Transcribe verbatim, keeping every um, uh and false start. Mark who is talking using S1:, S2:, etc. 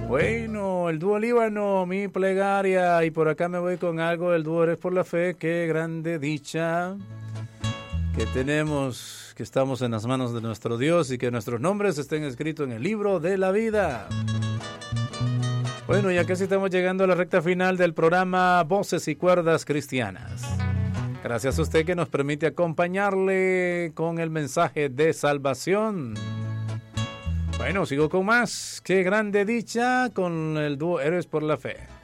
S1: Bueno, el dúo Líbano, mi plegaria, y por acá me voy con algo del dúo Eres por la Fe. Qué grande dicha que tenemos, que estamos en las manos de nuestro Dios y que nuestros nombres estén escritos en el libro de la vida. Bueno, ya casi estamos llegando a la recta final del programa Voces y Cuerdas Cristianas. Gracias a usted que nos permite acompañarle con el mensaje de salvación. Bueno, sigo con más. Qué grande dicha con el dúo Héroes por la Fe.